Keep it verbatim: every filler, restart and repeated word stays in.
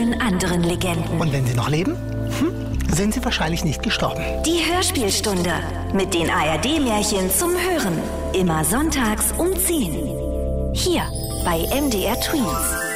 vielen anderen Legenden. Und wenn sie noch leben, hm, sind sie wahrscheinlich nicht gestorben. Die Hörspielstunde mit den A R D-Märchen zum Hören. Immer sonntags um zehn. Hier bei M D R Tweens.